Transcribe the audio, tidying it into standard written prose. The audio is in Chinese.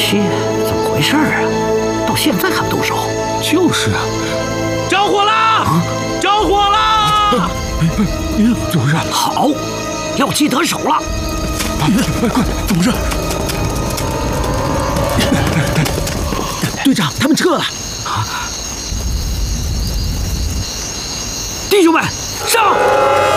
切，怎么回事啊？到现在还不动手？ 就是啊！ 着火啦！着火啦！ 怎么回事？ 好，药剂得手了！ 快，怎么回事？队长，他们撤了！ 弟兄们，上！